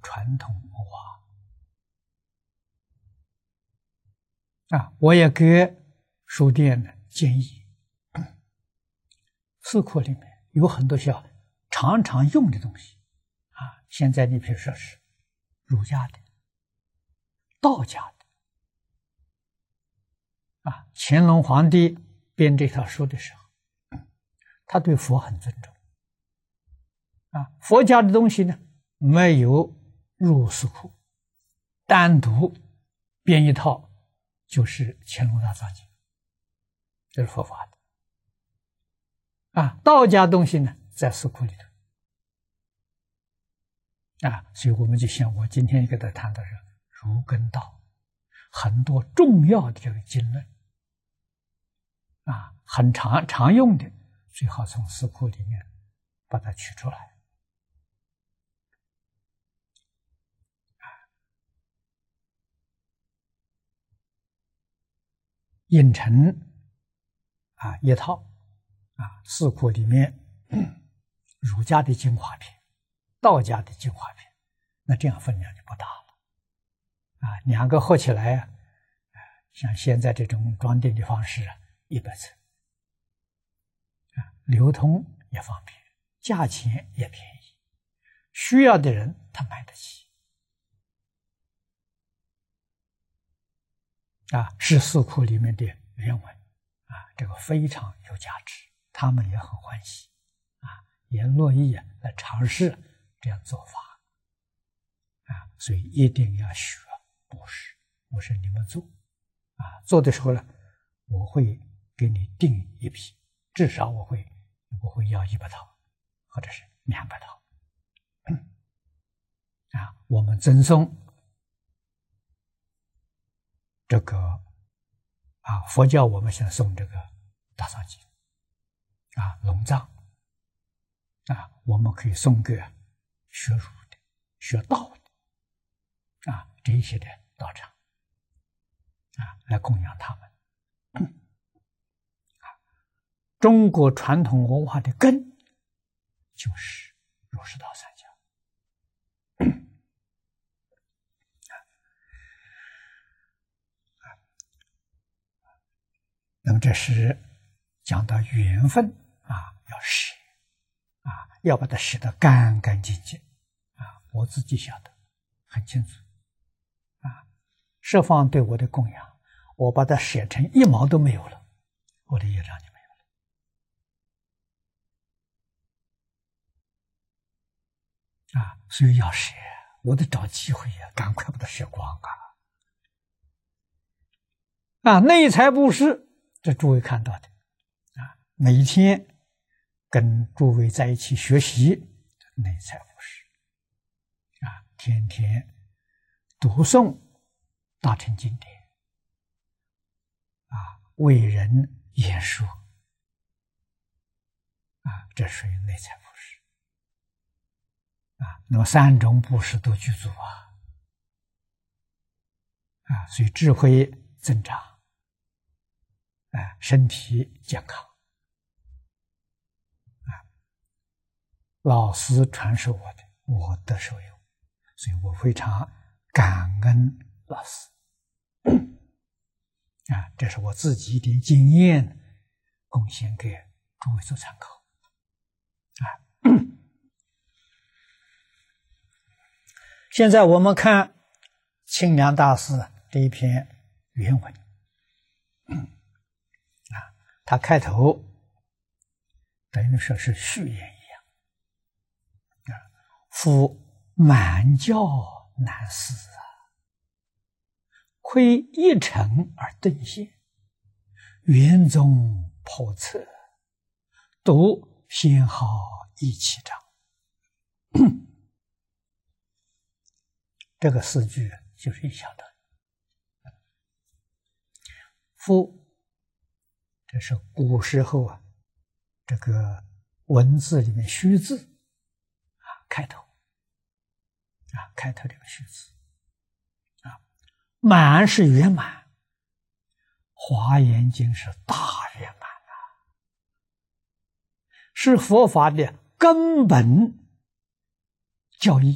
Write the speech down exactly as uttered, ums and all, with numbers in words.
传统文化啊，我也给书店呢建议，四库里面有很多需要常常用的东西啊。现在你比如说是儒家的、道家的啊，乾隆皇帝编这套书的时候，他对佛很尊重啊。佛家的东西呢，没有入四库，单独编一套，就是《乾隆大藏经》，这是佛法的啊。道家东西呢，在四库里头啊，所以我们就像我今天给大家谈到是儒跟道，很多重要的这个经论啊，很常常用的，最好从四库里面把它取出来。印成啊一套啊，四库里面儒家的精华篇，道家的精华篇，那这样分量就不大了啊。两个合起来啊，像现在这种装订的方式啊，一百册啊，流通也方便，价钱也便宜，需要的人他买得起啊，是四库里面的原文啊，这个非常有价值，他们也很欢喜啊，也乐意啊来尝试这样做法啊，所以一定要学布施，布施你们做啊，做的时候呢，我会给你订一批，至少我会我会要一百套，或者是两百套啊，我们赠送这个啊，佛教我们现在送这个大藏经啊，龙藏啊，我们可以送给学儒的、学道的啊，这一些的道场啊，来供养他们。啊，中国传统文化的根就是儒释道三教。那么这是讲到缘分啊，要舍啊，要把它舍得干干净净啊。我自己晓得很清楚啊，十方对我的供养，我把它舍成一毛都没有了，我的业障就没有了啊。所以要舍，我得找机会呀、啊，赶快把它舍光啊！啊，内财布施。这诸位看到的啊，每天跟诸位在一起学习内财布施啊，天天读诵大乘经典啊，为人言说啊，这属于内财布施啊。那么三种布施都具足啊啊，所以智慧增长。啊，身体健康啊，老师传授我的，我得受用，所以我非常感恩老师啊，这是我自己一点经验贡献给诸位做参考啊。现在我们看清凉大师这一篇原文。他开头等于说是序言一样啊，夫满教难思啊，窥一尘而顿现，圆宗叵测，独先好一气章。这个四句就是一小段。夫这是古时候啊，这个文字里面虚字啊，开头啊，开头这个虚字啊，满是圆满，华严经是大圆满啊，是佛法的根本教义